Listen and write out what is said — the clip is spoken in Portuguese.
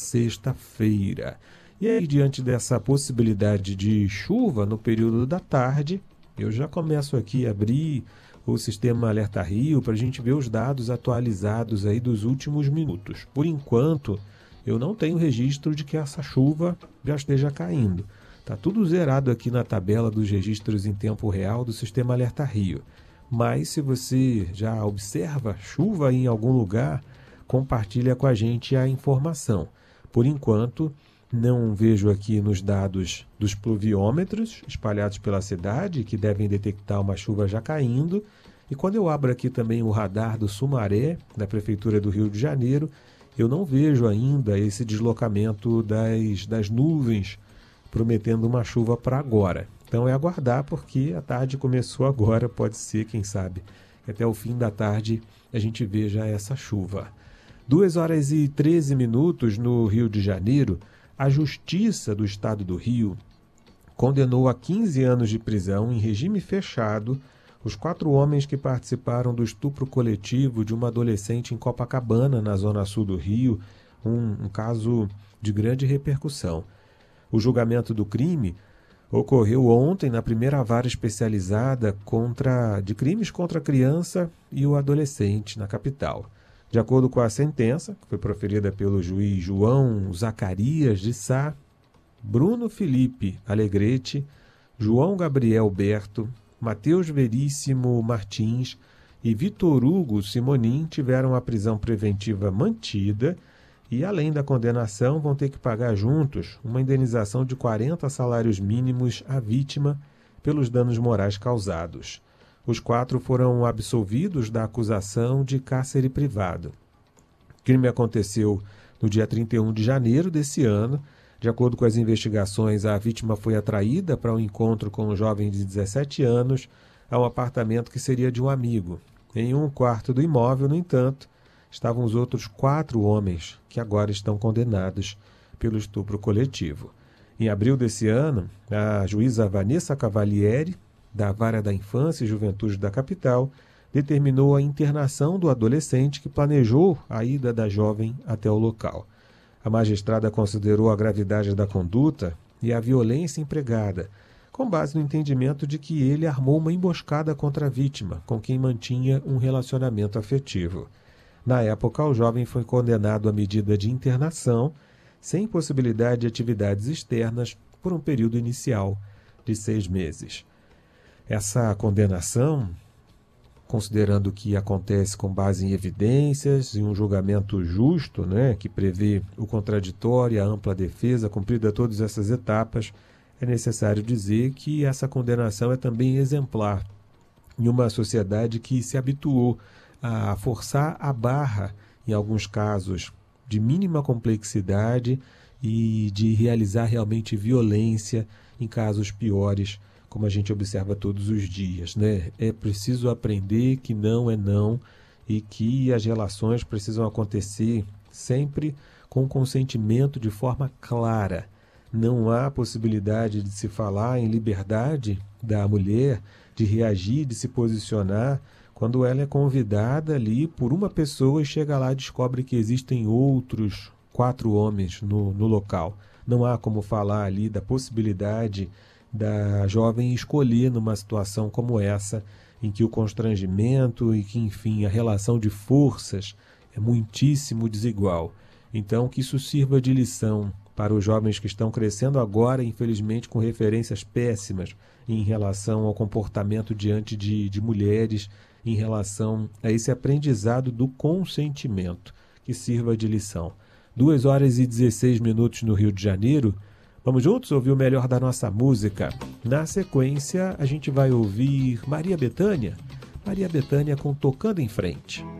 sexta-feira. E aí, diante dessa possibilidade de chuva no período da tarde, eu já começo aqui a abrir o sistema Alerta Rio para a gente ver os dados atualizados aí dos últimos minutos. Por enquanto, eu não tenho registro de que essa chuva já esteja caindo. Está tudo zerado aqui na tabela dos registros em tempo real do sistema Alerta Rio. Mas se você já observa chuva em algum lugar, compartilha com a gente a informação. Por enquanto, não vejo aqui nos dados dos pluviômetros espalhados pela cidade, que devem detectar uma chuva já caindo. E quando eu abro aqui também o radar do Sumaré, da Prefeitura do Rio de Janeiro, eu não vejo ainda esse deslocamento das nuvens prometendo uma chuva para agora. Então é aguardar, porque a tarde começou agora, pode ser, quem sabe, que até o fim da tarde a gente veja essa chuva. 2h13 no Rio de Janeiro, a Justiça do Estado do Rio condenou a 15 anos de prisão em regime fechado os 4 homens que participaram do estupro coletivo de uma adolescente em Copacabana, na zona sul do Rio, um caso de grande repercussão. O julgamento do crime ocorreu ontem na primeira vara especializada de crimes contra a criança e o adolescente na capital. De acordo com a sentença, que foi proferida pelo juiz João Zacarias de Sá, Bruno Felipe Alegrete, João Gabriel Berto, Matheus Veríssimo Martins e Vitor Hugo Simonim tiveram a prisão preventiva mantida e, além da condenação, vão ter que pagar juntos uma indenização de 40 salários mínimos à vítima pelos danos morais causados. Os 4 foram absolvidos da acusação de cárcere privado. O crime aconteceu no dia 31 de janeiro desse ano. De acordo com as investigações, a vítima foi atraída para um encontro com um jovem de 17 anos a um apartamento que seria de um amigo. Em um quarto do imóvel, no entanto, estavam os outros 4 homens que agora estão condenados pelo estupro coletivo. Em abril desse ano, a juíza Vanessa Cavalieri, da Vara da Infância e Juventude da capital, determinou a internação do adolescente que planejou a ida da jovem até o local. A magistrada considerou a gravidade da conduta e a violência empregada, com base no entendimento de que ele armou uma emboscada contra a vítima, com quem mantinha um relacionamento afetivo. Na época, o jovem foi condenado à medida de internação, sem possibilidade de atividades externas, por um período inicial de 6 meses. Essa condenação, considerando que acontece com base em evidências e um julgamento justo, que prevê o contraditório e a ampla defesa, cumprida todas essas etapas, é necessário dizer que essa condenação é também exemplar em uma sociedade que se habituou a forçar a barra, em alguns casos, de mínima complexidade e de realizar realmente violência em casos piores, como a gente observa todos os dias. É preciso aprender que não é não e que as relações precisam acontecer sempre com consentimento de forma clara. Não há possibilidade de se falar em liberdade da mulher, de reagir, de se posicionar, quando ela é convidada ali por uma pessoa e chega lá e descobre que existem outros 4 homens no local. Não há como falar ali da possibilidade da jovem escolher numa situação como essa, em que o constrangimento e que, enfim, a relação de forças é muitíssimo desigual. Então, que isso sirva de lição para os jovens que estão crescendo agora, infelizmente, com referências péssimas em relação ao comportamento diante de mulheres, em relação a esse aprendizado do consentimento, que sirva de lição. 2h16 no Rio de Janeiro. Vamos juntos ouvir o melhor da nossa música. Na sequência, a gente vai ouvir Maria Bethânia com Tocando em Frente.